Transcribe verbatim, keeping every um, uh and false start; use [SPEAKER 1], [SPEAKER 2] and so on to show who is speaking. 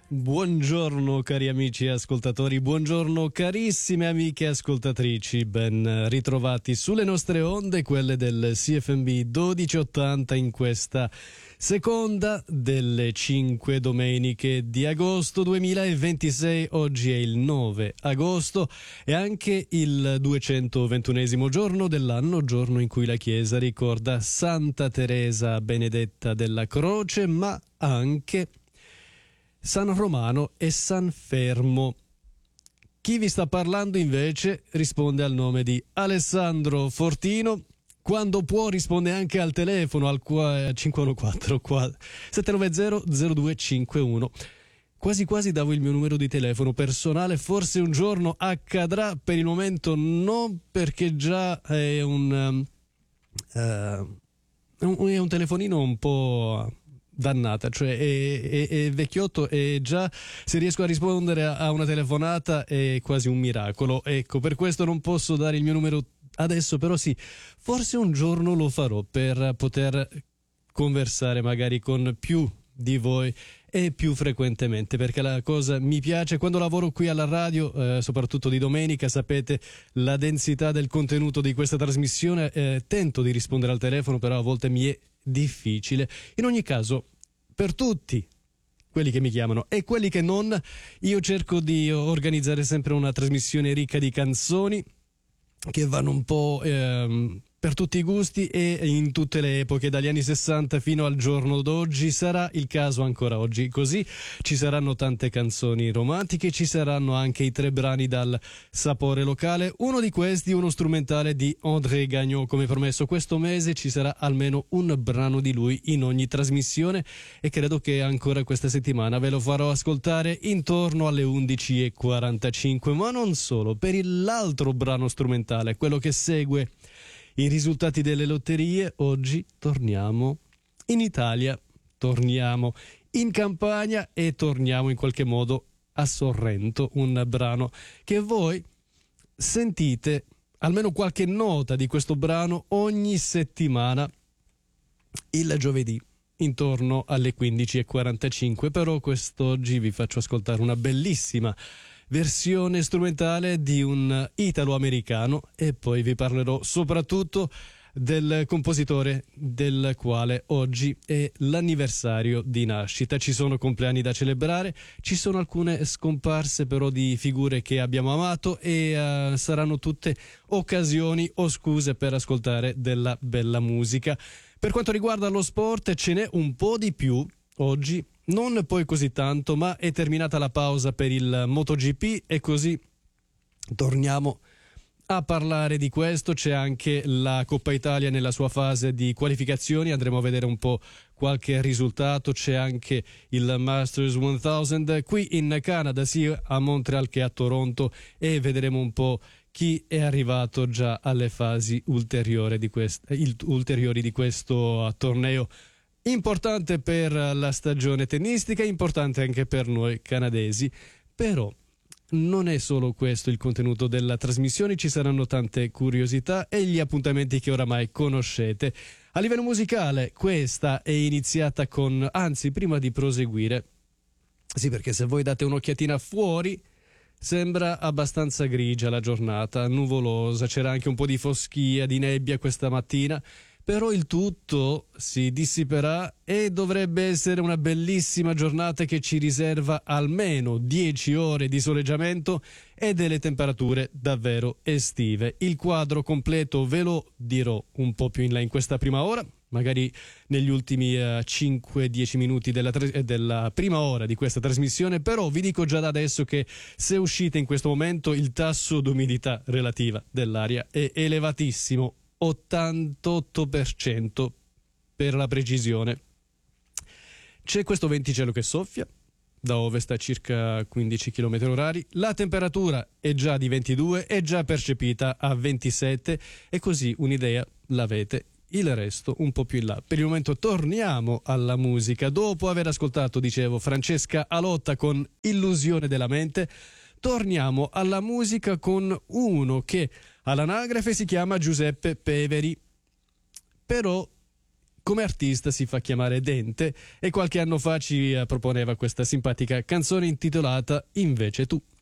[SPEAKER 1] Buongiorno cari amici ascoltatori, buongiorno carissime amiche ascoltatrici, ben ritrovati sulle nostre onde, quelle del C F M B dodici ottanta in questa seconda delle cinque domeniche di agosto duemilaventisei. Oggi è il nove agosto e anche il duecentoventunesimo giorno dell'anno, giorno in cui la Chiesa ricorda Santa Teresa Benedetta della Croce, ma anche San Romano e San Fermo. Chi vi sta parlando invece risponde al nome di Alessandro Fortino. Quando può risponde anche al telefono al cinque uno quattro sette nove zero zero due cinque uno. Quasi quasi davo il mio numero di telefono personale, forse un giorno accadrà, per il momento no, perché già è un, uh, è un telefonino un po' dannata, cioè è, è, è vecchiotto e già se riesco a rispondere a, a una telefonata è quasi un miracolo. Ecco, per questo non posso dare il mio numero adesso, però sì, forse un giorno lo farò per poter conversare magari con più di voi e più frequentemente, perché la cosa mi piace. Quando lavoro qui alla radio, eh, soprattutto di domenica, sapete la densità del contenuto di questa trasmissione, eh, tento di rispondere al telefono, però a volte mi è difficile. In ogni caso, per tutti quelli che mi chiamano e quelli che non, io cerco di organizzare sempre una trasmissione ricca di canzoni che vanno un po' ehm, per tutti i gusti e in tutte le epoche, dagli anni sessanta fino al giorno d'oggi. Sarà il caso ancora oggi così. Ci saranno tante canzoni romantiche, ci saranno anche i tre brani dal sapore locale. Uno di questi, uno strumentale di André Gagnon, come promesso. Questo mese ci sarà almeno un brano di lui in ogni trasmissione e credo che ancora questa settimana ve lo farò ascoltare intorno alle undici e quarantacinque. Ma non solo, per l'altro brano strumentale, quello che segue i risultati delle lotterie, oggi torniamo in Italia, torniamo in Campania e torniamo in qualche modo a Sorrento, un brano che voi sentite almeno qualche nota di questo brano ogni settimana il giovedì intorno alle quindici e quarantacinque. Però quest'oggi vi faccio ascoltare una bellissima versione strumentale di un italo-americano e poi vi parlerò soprattutto del compositore del quale oggi è l'anniversario di nascita. Ci sono compleanni da celebrare, ci sono alcune scomparse però di figure che abbiamo amato e uh, saranno tutte occasioni o scuse per ascoltare della bella musica. Per quanto riguarda lo sport ce n'è un po' di più oggi, non poi così tanto, ma è terminata la pausa per il MotoGP e così torniamo a parlare di questo. C'è anche la Coppa Italia nella sua fase di qualificazioni, andremo a vedere un po' qualche risultato. C'è anche il Masters mille qui in Canada, sia a Montreal che a Toronto, e vedremo un po' chi è arrivato già alle fasi ulteriori di, quest- il, ulteriori di questo torneo. Importante per la stagione tennistica, importante anche per noi canadesi, però non è solo questo il contenuto della trasmissione, ci saranno tante curiosità e gli appuntamenti che oramai conoscete. A livello musicale questa è iniziata con, anzi prima di proseguire, sì, perché se voi date un'occhiatina fuori sembra abbastanza grigia la giornata, nuvolosa, c'era anche un po' di foschia, di nebbia questa mattina. Però il tutto si dissiperà e dovrebbe essere una bellissima giornata che ci riserva almeno dieci ore di soleggiamento e delle temperature davvero estive. Il quadro completo ve lo dirò un po' più in là in questa prima ora, magari negli ultimi uh, cinque dieci minuti della, tra- della prima ora di questa trasmissione, però vi dico già da adesso che se uscite in questo momento il tasso d'umidità relativa dell'aria è elevatissimo, ottantotto per cento per la precisione. C'è questo venticello che soffia da ovest a circa quindici chilometri orari, la temperatura è già di ventidue, è già percepita a ventisette e così un'idea l'avete. Il resto un po' più in là. Per il momento torniamo alla musica. Dopo aver ascoltato, dicevo, Francesca Alotta con Illusione della mente, torniamo alla musica con uno che all'anagrafe si chiama Giuseppe Peveri, però come artista si fa chiamare Dente e qualche anno fa ci eh, proponeva questa simpatica canzone intitolata Invece tu.